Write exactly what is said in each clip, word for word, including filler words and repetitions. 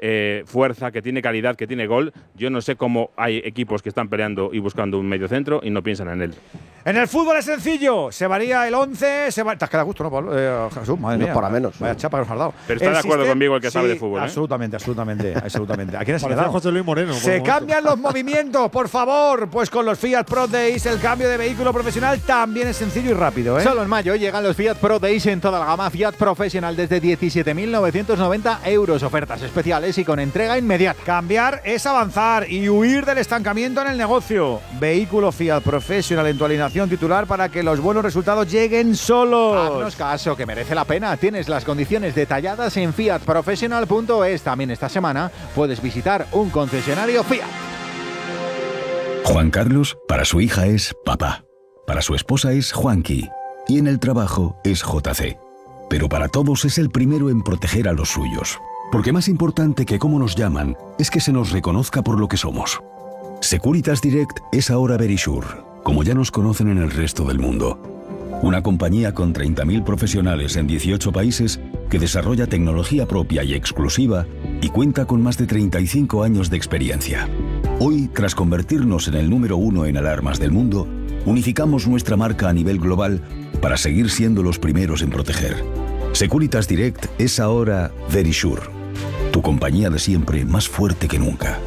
eh, fuerza, que tiene calidad, que tiene gol. Yo no sé cómo hay equipos que están peleando y buscando un medio centro y no piensan en él. En el fútbol es sencillo. Se varía el once. Se va… Te has quedado a gusto, ¿no, Pablo? Eh, Jesús, madre no, mía. para menos. Vaya chapa que nos has dado. Pero está el de acuerdo sistema, conmigo el que sí, sabe de fútbol, ¿eh? Absolutamente, absolutamente, absolutamente. ¿A quién has Parecía quedado? José Luis Moreno. Se cambian los movimientos, por favor. Pues con los Fiat Pro Days el cambio de vehículo profesional también es sencillo y rápido, ¿eh? Solo en mayo llegan los Fiat Pro Days en toda la gama Fiat Professional desde diecisiete mil novecientos noventa euros. Ofertas especiales y con entrega inmediata. Cambiar es avanzar y huir del estancamiento en el negocio. Vehículo Fiat Professional en tu alineación titular para que los buenos resultados lleguen solos. Haznos caso, que merece la pena. Tienes las condiciones detalladas en fiat professional punto es. También esta semana puedes visitar un concesionario Fiat. Juan Carlos, para su hija es papá. Para su esposa es Juanqui. Y en el trabajo es J C. Pero para todos es el primero en proteger a los suyos. Porque más importante que cómo nos llaman es que se nos reconozca por lo que somos. Securitas Direct es ahora Verisure, como ya nos conocen en el resto del mundo. Una compañía con treinta mil profesionales en dieciocho países que desarrolla tecnología propia y exclusiva y cuenta con más de treinta y cinco años de experiencia. Hoy, tras convertirnos en el número uno en alarmas del mundo, unificamos nuestra marca a nivel global para seguir siendo los primeros en proteger. Securitas Direct es ahora Verisure, tu compañía de siempre más fuerte que nunca.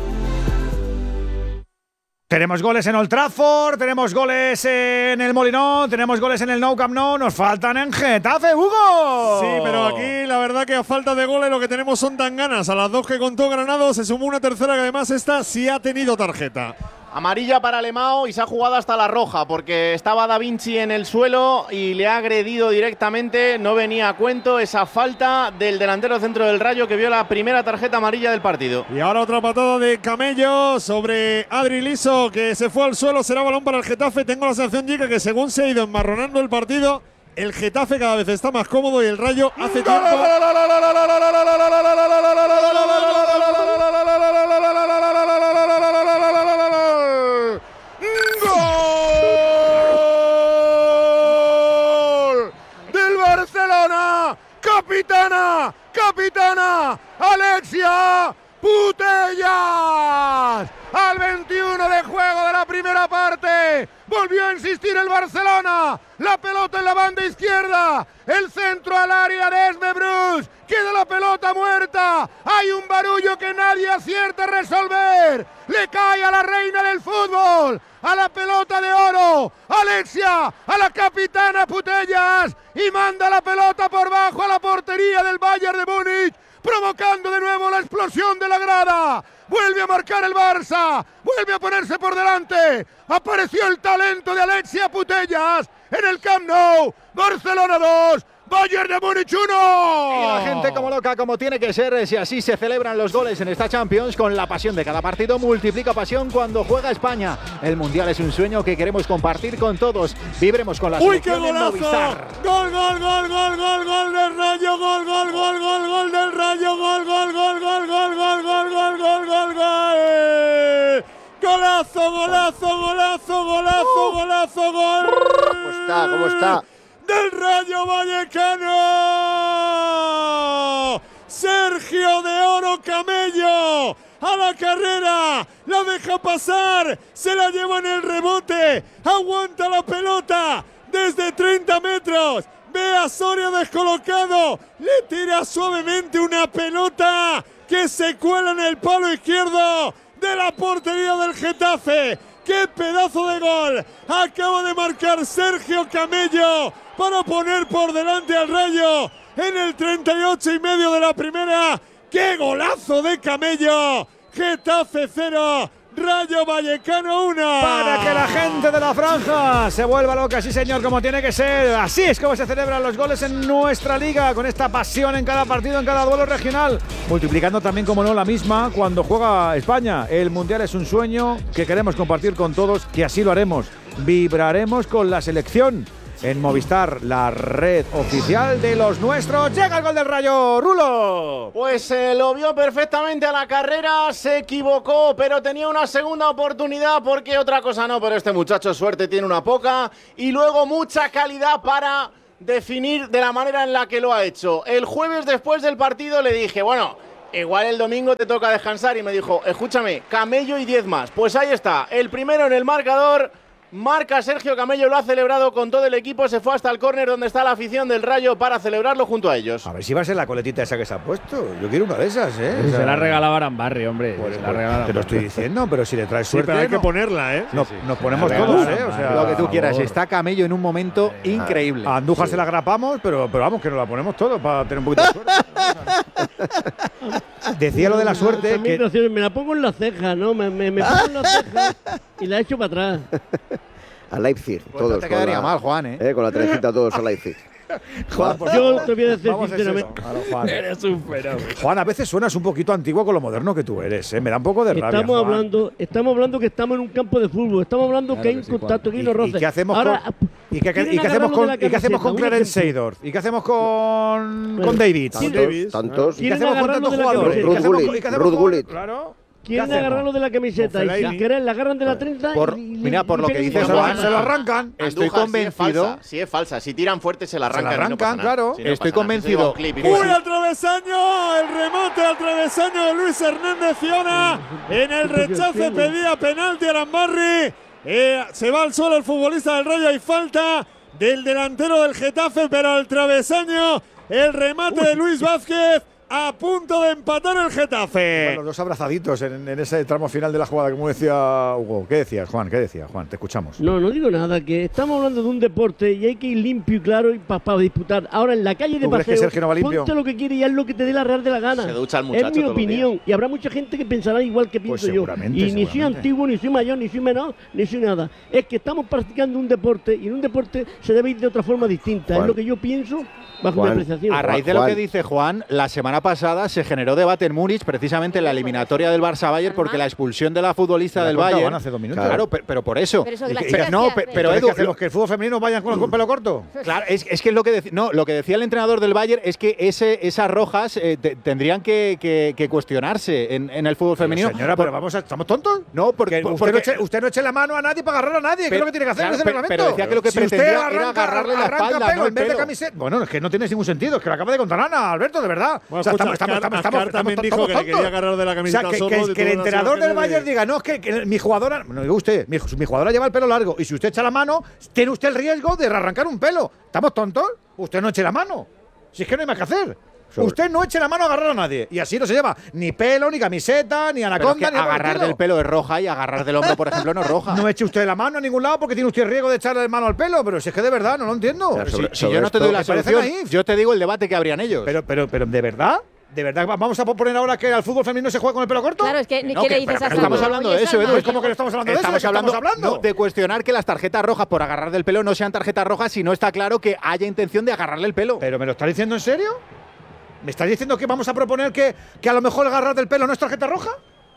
Tenemos goles en Old Trafford, tenemos goles en el Molinón, tenemos goles en el Nou Camp Nou, nos faltan en Getafe, Hugo. Sí, pero aquí la verdad que a falta de goles lo que tenemos son tan ganas. A las dos que contó Granado se sumó una tercera que además esta sí ha tenido tarjeta. Amarilla para Lemao y se ha jugado hasta la roja porque estaba Da Vinci en el suelo y le ha agredido directamente. No venía a cuento esa falta del delantero centro del Rayo que vio la primera tarjeta amarilla del partido. Y ahora otra patada de Camello sobre Adri Liso que se fue al suelo. Será balón para el Getafe. Tengo la sensación, Gica, que según se ha ido enmarronando el partido, el Getafe cada vez está más cómodo y el Rayo hace tiempo… ¡Capitana! ¡Capitana! ¡Alexia Putellas! Al veintiuno de juego de la primera parte. Volvió a insistir el Barcelona. La pelota en la banda izquierda. El centro al área de Esme Bruce. Queda la pelota muerta. Hay un barullo que nadie acierta a resolver. Le cae a la reina del fútbol. A la pelota de oro. Alexia. A la capitana Putellas. Y manda la pelota por bajo a la portería del Bayern de Múnich, provocando de nuevo la explosión de la grada. Vuelve a marcar el Barça, vuelve a ponerse por delante. Apareció el talento de Alexia Putellas en el Camp Nou. Barcelona dos, Bayern de Múnich uno. Y la gente como loca, como tiene que ser, si así se celebran los goles en esta Champions, con la pasión de cada partido, multiplica pasión cuando juega España. El Mundial es un sueño que queremos compartir con todos. Vibremos con la ¡Uy, qué selección en golazo! Movistar. Gol, gol, gol, gol, gol, gol del Rayo, gol, gol, gol, gol, gol del Rayo, gol, gol, gol, gol, gol, gol, gol, gol, gol, gol, gol. Golazo, golazo, golazo, golazo, golazo, gol. ¿Cómo está? ¿Cómo está? Del Rayo Vallecano. Sergio de Oro Camello a la carrera, la deja pasar, se la lleva en el rebote, aguanta la pelota desde treinta metros, ve a Soria descolocado, le tira suavemente una pelota que se cuela en el palo izquierdo de la portería del Getafe. ¡Qué pedazo de gol! Acaba de marcar Sergio Camello para poner por delante al Rayo en el treinta y ocho y medio de la primera. ¡Qué golazo de Camello! Getafe cero, Rayo Vallecano uno. Para que la gente de la franja se vuelva loca, sí señor, como tiene que ser. Así es como se celebran los goles en nuestra liga, con esta pasión en cada partido, en cada duelo regional. Multiplicando también, como no, la misma cuando juega España. El Mundial es un sueño que queremos compartir con todos, que así lo haremos. Vibraremos con la selección. En Movistar, la red oficial de los nuestros. Llega el gol del Rayo, Rulo. Pues eh, lo vio perfectamente a la carrera, se equivocó, pero tenía una segunda oportunidad, porque otra cosa no, pero este muchacho suerte tiene una poca, y luego mucha calidad para definir de la manera en la que lo ha hecho. El jueves después del partido le dije, bueno, igual el domingo te toca descansar. Y me dijo, escúchame, Camello y diez más. Pues ahí está, el primero en el marcador. Marca Sergio Camello, lo ha celebrado con todo el equipo, se fue hasta el córner donde está la afición del Rayo para celebrarlo junto a ellos. A ver si va a ser la coletita esa que se ha puesto. Yo quiero una de esas, ¿eh? O sea, se la regalaba Arambarri, hombre. Pues, se la pues, regalaba te lo estoy diciendo, pero si le traes Sí, suerte… pero hay no, que ponerla, ¿eh? no, Sí, sí. nos ponemos La todos, regala, ¿eh? O sea, Lo que tú por quieras. favor. Está Camello en un momento increíble. A Andújar se la grapamos, pero, pero vamos, que nos la ponemos todos para tener un poquito de suerte. Decía lo de la suerte También que… gracioso, me la pongo en la ceja, ¿no? Me, me, me pongo en la ceja y la echo para atrás. A Leipzig, Pues todos. no te con quedaría la- mal, Juan, ¿eh? eh, Con la trencita todos a Leipzig. Juan, por Yo favor, te voy a decir vamos a hacer sinceramente. eso. Claro, Juan. Eres un fenómeno. Juan, a veces suenas un poquito antiguo con lo moderno que tú eres, ¿eh? Me da un poco de rabia, Estamos Juan. hablando, estamos hablando que estamos en un campo de fútbol, estamos hablando Claro que hay que un sí, Juan. contacto, que hay ¿Y, unos y roces. qué hacemos Ahora, con, y qué, quieren y qué hacemos agarrarlo con, de la y qué hacemos con camiseta, un Clarence ejemplo. Seedorf? ¿Y qué hacemos con, Bueno, con David? ¿quién- Tantos, tantos. ¿Y qué ¿Quieren hacemos con agarrarlo tantos de la jugadores? ¿Y camiseta? qué hacemos Ruth con- y qué Gullit, hacemos Ruth con- Gullit. Claro. Quieren ¿Qué hacemos? agarrarlo de la camiseta y Fellaini. sin querer le agarran de la trenza Por- y, y- mira, por y lo que pegan dice un Se lo, Juan, se lo arrancan. Estoy Andújar, convencido. Si es, falsa, si es falsa, si tiran fuerte se la arrancan. Se la y no pasa arrancan, nada. claro. Sí, no Estoy pasa nada. Eso convencido. lleva un clip y ¡Uy, cosas. al travesaño! El remate al travesaño de Luis Hernández Fiona. En el rechace pedía penalti a Arambarri. Eh, se va al suelo el futbolista del Rayo. Hay falta del delantero del Getafe, pero al travesaño el remate de Luis Vázquez. A punto de empatar el Getafe. Bueno, los dos abrazaditos en, en ese tramo final de la jugada, como decía Hugo. ¿Qué decías, Juan? ¿Qué decías, Juan? Te escuchamos. No, no digo nada, que estamos hablando de un deporte y hay que ir limpio y claro y para disputar. Ahora en la calle de ¿Tú crees que paseo, Sergio no va limpio? ponte lo que quiere y haz lo que te dé la real de la gana. Se ducha el es muchacho mi todos los opinión y habrá mucha gente que pensará igual que Pues pienso yo. seguramente, Y ni soy seguramente. antiguo, ni soy mayor, ni soy menor, ni soy nada. Es que estamos practicando un deporte y en un deporte se debe ir de otra forma distinta. Juan. Es lo que yo pienso bajo Juan, mi apreciación. A raíz de lo Juan. que dice Juan, la semana pasada se generó debate en Múnich, precisamente en la eliminatoria del Barça-Bayern, porque la expulsión de la futbolista La del contaban Bayern… hace dos minutos. Claro, pero, pero por eso… Pero eso de ¿Y las qué- Pero- chicas no, que pe- hacen. pero ¿Qué Edu, hacemos? ¿Que el fútbol femenino vayan con el pelo corto? Claro, es, es que es lo que, dec- no, lo que decía el entrenador del Bayern es que ese, esas rojas eh, te- tendrían que, que- que cuestionarse en, en el fútbol femenino. Señora, Por- pero vamos a, ¿estamos tontos? no, porque, Que usted, porque- no eche, usted no eche la mano a nadie para agarrar a nadie. ¿Qué es Pero- lo que tiene que hacer claro, en ese pero- reglamento? pero decía que lo que si usted pretendía era arranca, agarrarle la arranca espalda, pelo no el en vez de pelo. camiseta. Bueno, es que no tiene ningún sentido. Es que lo acaba de contar Ana, Alberto, de verdad. Bueno, o sea, escucha, estamos, estamos, Ascar- estamos, estamos, Ascar también estamos dijo que le tontos. quería agarrar de la O sea, camiseta que, a que- Sordo, que el de todas las entrenador del imágenes Bayern de- diga, no, es que, que mi jugadora, no digo usted, mi, mi jugadora lleva el pelo largo y si usted echa la mano, tiene usted el riesgo de arrancar un pelo. ¿Estamos tontos? Usted no eche la mano. Si es que no hay más que hacer. Sobre- Usted no eche la mano a agarrar a nadie. Y así no se lleva ni pelo, ni camiseta, ni pero es anaconda, que ni nada por el agarrar estilo. del pelo es roja y agarrar del hombro, por ejemplo, no es roja. No eche usted la mano a ningún lado porque tiene usted riesgo de echarle mano al pelo, pero si es que de verdad no lo entiendo. Claro, Si- sobre- si yo no te doy la me parece solución, naif. yo te digo el debate que habrían ellos. Pero, pero, pero, ¿de verdad? ¿De verdad vamos a poner ahora que al fútbol femenino se juega con el pelo corto? Claro, es que, No, ¿qué que- le dices pero a que Sandro? estamos hablando de Oye, eso, Sandro, Edu. Pues ¿cómo que no estamos hablando de eso? Estamos ¿De qué hablando, estamos hablando? no, de cuestionar que las tarjetas rojas por agarrar del pelo no sean tarjetas rojas si no está claro que haya intención de agarrarle el pelo. ¿Pero me lo estás diciendo en serio? ¿Me estás diciendo que vamos a proponer que, que a lo mejor agarrar del pelo no es tarjeta roja?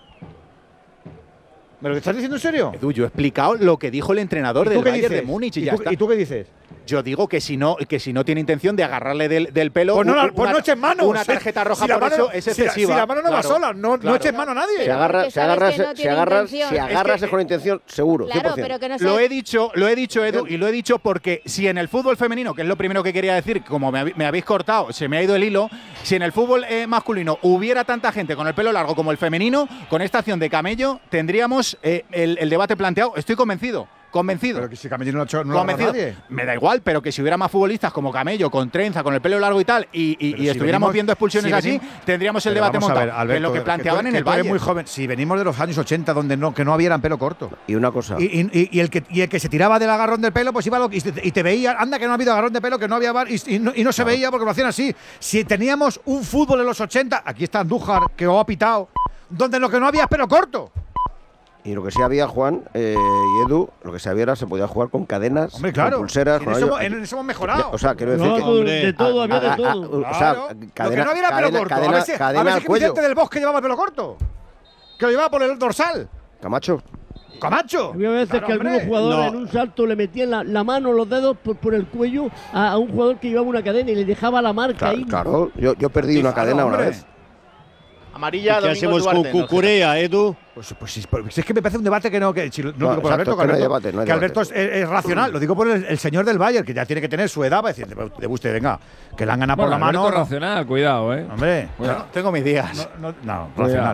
¿Me lo estás diciendo en serio? Edu, yo he explicado lo que dijo el entrenador ¿Y tú del qué Bayern dices? de Múnich y, ¿Y ya tú, está. ¿Y tú qué dices? Yo digo que si no, que si no tiene intención de agarrarle del, del pelo, Pues no, u- la- pues no eches mano. una Si- tarjeta roja si la por mano- eso es si la- excesiva. Si la mano no va Claro, sola, no, no claro. eches mano a nadie. Si, Pero agarra, porque si sabes agarras, que no si tiene agarras, intención. si Es agarras que- es con intención, seguro, Claro, cien por cien. pero que no Lo sé. he dicho, lo he dicho, Edu, y lo he dicho porque si en el fútbol femenino, que es lo primero que quería decir, como me, hab- me habéis cortado, se me ha ido el hilo, si en el fútbol eh, masculino hubiera tanta gente con el pelo largo como el femenino, con esta acción de Camello, tendríamos eh, el, el debate planteado. Estoy convencido. Convencido. Pero que si Camello no lo ha hecho no lo ha Convencido. agarrado nadie. Me da igual, pero que si hubiera más futbolistas como Camello, con trenza, con el pelo largo y tal, y, y- Pero y si estuviéramos venimos- viendo expulsiones si así, venimos- tendríamos el Pero debate vamos a montado. ver, que Alberto, es lo que tú- planteaban que en el tú eres Bayern. muy joven. Si venimos de los años ochenta donde no, que no había pelo corto. Y una cosa, Y, y- y- y el que, y el que se tiraba del agarrón del pelo, pues iba a lo, y, te, y te veía, anda que no ha habido agarrón de pelo, que no había bar, y, y no, y no se veía porque lo hacían así. Si teníamos un fútbol en los ochenta, aquí está Andújar, que lo ha pitado, donde lo que no había es pelo corto. y lo que sí había, Juan eh, y Edu, lo que sí había era se podía jugar con cadenas, Hombre, claro. con pulseras, en, con eso, ello. hemos- en eso hemos mejorado. O sea, quiero decir No, que… todo- de todo, había de Ah, ah, ah, todo. o sea, Claro. lo que cadena- no había era pelo cadena- corto. a cadena- ver si, a cadena ver si al que cuello. Vicente del Bosque llevaba pelo corto. Que lo llevaba por el dorsal. Camacho, Camacho. Había veces Claro, que hombre. algunos jugadores No. en un salto le metían la, la mano, los dedos por, por el cuello a, a un jugador que llevaba una cadena y le dejaba la marca claro, ahí. claro, yo, yo perdí una Claro, cadena una hombre. vez. Amarilla, ¿Qué Domingo hacemos Duarte, con ¿no? Cucurea, Edu? Pues, pues, si, pues es que me parece un debate que no. Que, si, no, No, digo por exacto, Alberto, que, que no hay Alberto, debate, no hay que Alberto debate. es, es racional. Lo digo por el, el señor del Bayern, que ya tiene que tener su edad para decir, de usted, venga, que la han ganado Bueno, por la Alberto mano. racional, cuidado, eh. Hombre, Yo tengo mis días. no, no, no, racional.